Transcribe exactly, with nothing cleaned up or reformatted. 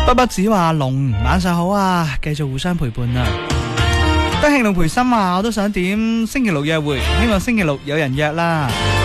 不不子話龍晚上好啊，繼續互相陪伴啊。德慶龍陪心話我都想點星期六約會，希望星期六有人約啦。